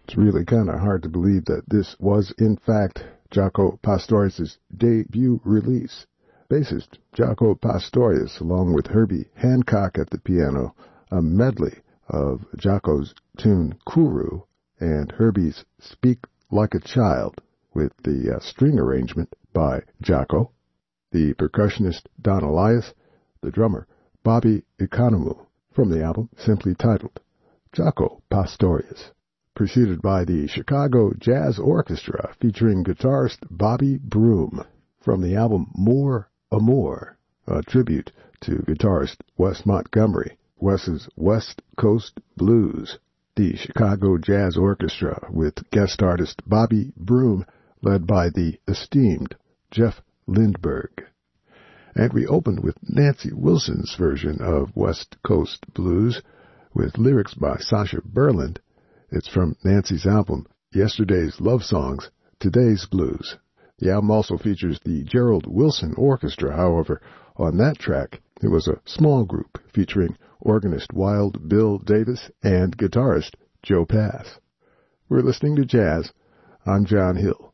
It's really kind of hard to believe that this was, in fact, Jaco Pastorius' debut release. Bassist Jaco Pastorius, along with Herbie Hancock at the piano, a medley of Jaco's tune Kuru and Herbie's Speak Like a Child, with the string arrangement by Jaco, the percussionist Don Elias, the drummer Bobby Economou, from the album simply titled Jaco Pastorius, preceded by the Chicago Jazz Orchestra featuring guitarist Bobby Broom, from the album More Amour, a tribute to guitarist Wes Montgomery, Wes's West Coast Blues. The Chicago Jazz Orchestra with guest artist Bobby Broom, led by the esteemed Jeff Lindberg. And we opened with Nancy Wilson's version of West Coast Blues, with lyrics by Sasha Berland. It's from Nancy's album, Yesterday's Love Songs, Today's Blues. The album also features the Gerald Wilson Orchestra. However, on that track, it was a small group featuring organist Wild Bill Davis and guitarist Joe Pass. We're listening to jazz. I'm John Hill.